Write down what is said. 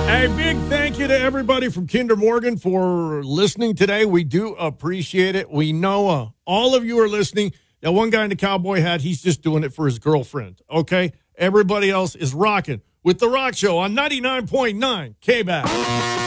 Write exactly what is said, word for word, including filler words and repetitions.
A big thank you to everybody from Kinder Morgan for listening today. We do appreciate it. We know uh, all of you are listening. That one guy in the cowboy hat, he's just doing it for his girlfriend, okay? Everybody else is rocking with The Rock Show on ninety-nine point nine K B A C.